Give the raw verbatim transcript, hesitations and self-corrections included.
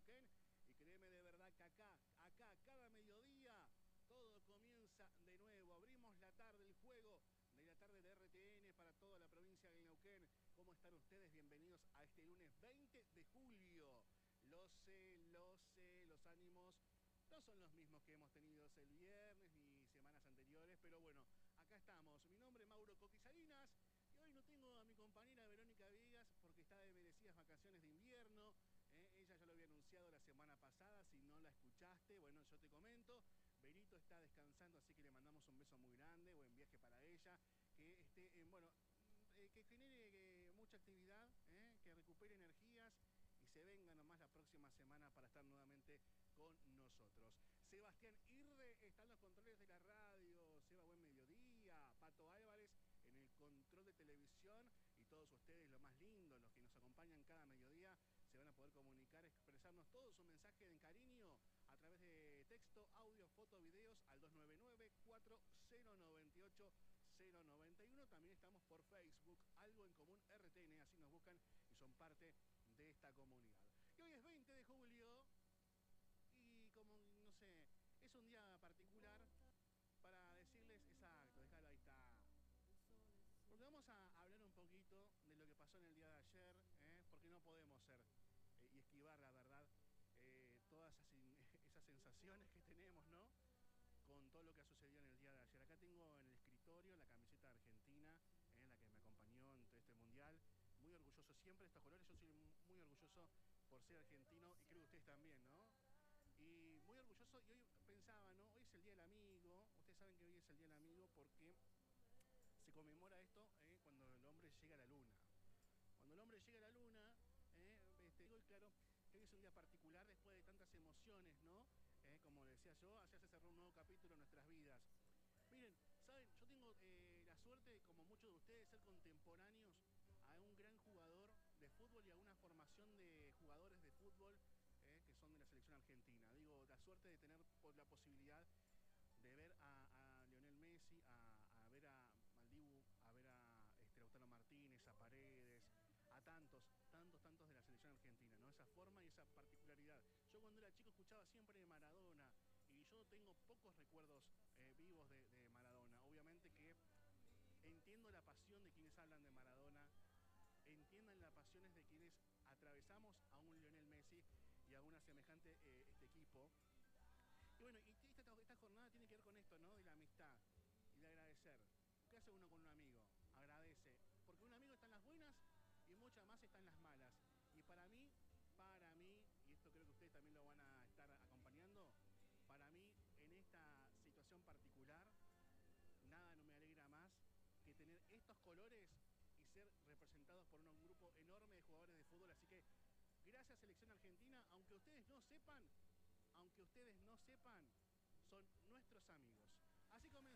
Neuquén. Y créeme de verdad que acá, acá, cada mediodía, todo comienza de nuevo. Abrimos la tarde, el juego de la tarde de R T N para toda la provincia de Neuquén. ¿Cómo están ustedes? Bienvenidos a este lunes veinte de julio. Lo sé, lo sé, los ánimos no son los mismos que hemos tenido el viernes ni semanas anteriores, pero bueno, acá estamos. Mi nombre es Mauro Coquisarinas y hoy no tengo a mi compañera Verónica Viegas porque está de merecidas vacaciones de invierno. Eh, ella ya lo había anunciado la semana pasada, si no la escuchaste, bueno, yo te comento. Benito está descansando, así que le mandamos un beso muy grande, buen viaje para ella, que esté, eh, bueno, eh, que genere eh, mucha actividad, eh, que recupere energías y se venga nomás la próxima semana para estar nuevamente con nosotros. Sebastián Irre está en los controles de la radio. Seba, buen mediodía. Pato Álvarez en el control de televisión. Y todos ustedes, lo más lindo, los que nos acompañan cada mediodía, se van a poder comunicar, expresarnos todo su mensaje de cariño a través de texto, audio, foto, videos al dos nueve nueve, cuatro cero nueve ocho, cero nueve uno. También estamos por Facebook, Algo en Común R T N, así nos buscan y son parte de esta comunidad. Y hoy es veinte de julio y como, no sé, es un día particular para decirles, exacto, déjalo, ahí está. Porque vamos a hablar un poquito de lo que pasó en el día de ayer, ¿eh? Porque no podemos ser eh, y esquivar, la verdad, eh, todas esas, esas sensaciones que tenemos, ¿no? Con todo lo que ha sucedido en el día de ayer. Acá tengo en el escritorio la camiseta argentina, en eh, la que me acompañó en todo este mundial. Muy orgulloso siempre de estos colores. Yo soy muy orgulloso por ser argentino y creo que ustedes también, ¿no? Y muy orgulloso, y hoy pensaba, ¿no? Hoy es el Día del Amigo. Ustedes saben que hoy es el Día del Amigo porque se conmemora esto eh, cuando el hombre llega a la luna. Cuando el hombre llega a la luna, eh, este, digo, claro, que hoy es un día particular después de tantas emociones, ¿no? Eh, como decía yo, ayer se cerró un nuevo capítulo en nuestras vidas. Miren, saben, yo tengo eh, la suerte, como muchos de ustedes, de ser contemporáneos a un gran jugador de fútbol y a una formación de jugadores de fútbol eh, que son de la selección argentina. Digo, la suerte de tener la posibilidad de ver a, a Lionel Messi, a, a ver a Maldibu, a ver a este, Lautaro Martínez, a Paredes, a tantos, tantos, tantos de la selección argentina, ¿no? Esa forma y esa particularidad. Yo cuando era chico escuchaba siempre de Maradona y yo tengo pocos recuerdos eh, vivos de, de Maradona. Obviamente que entiendo la pasión de quienes hablan de Maradona, entiendan las pasiones de quienes atravesamos a un Lionel Messi y a una semejante eh, este equipo. Y bueno, y esta, esta jornada tiene que ver con esto, ¿no? De la amistad y de agradecer. ¿Qué hace uno con un amigo? Agradece. Porque un amigo está en las buenas y muchas más está en las malas. Y para mí, para mí, y esto creo que ustedes también lo van a estar acompañando, para mí, en esta situación particular, nada no me alegra más que tener estos colores y ser representados por un grupo enorme de jugadores de fútbol. Así que, gracias, Selección Argentina, aunque ustedes no sepan, aunque ustedes no sepan, son nuestros amigos. Así comenzamos.